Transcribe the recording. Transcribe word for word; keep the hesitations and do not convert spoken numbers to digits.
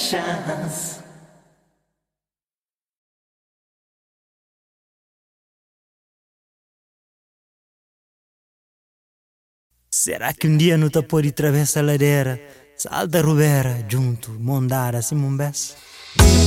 chance. Será que um dia não tá por ir atravessar a ladeira, salta a rubeira, junto, mondara, assim, um beço?